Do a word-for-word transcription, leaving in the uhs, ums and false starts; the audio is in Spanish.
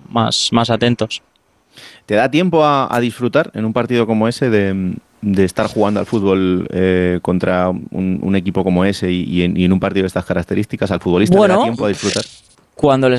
más, más atentos. ¿Te da tiempo a, a disfrutar en un partido como ese de, de estar jugando al fútbol eh, contra un, un equipo como ese y, y, en, y en un partido de estas características? ¿Al futbolista le da Bueno, tiempo a disfrutar? cuando les